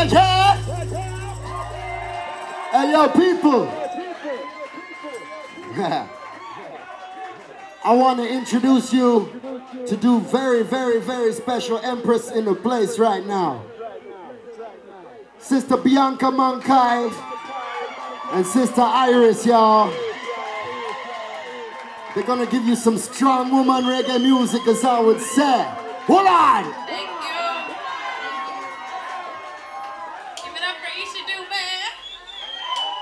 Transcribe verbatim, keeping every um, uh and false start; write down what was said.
Jaja! Hey, yo, people! I want to introduce you to do very, very, very special Empress in the place right now. Sister Bianca Mankai and Sister Iris, y'all. They're gonna give you some strong woman reggae music, as I would say. Hold on!